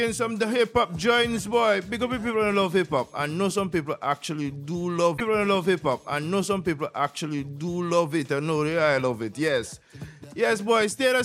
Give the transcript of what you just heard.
In some the hip hop joints, boy. Because people don't love hip hop. I know some people actually do love. People don't love hip hop. I know some people actually do love it. I know I love it. Yes, yes, boy. Stay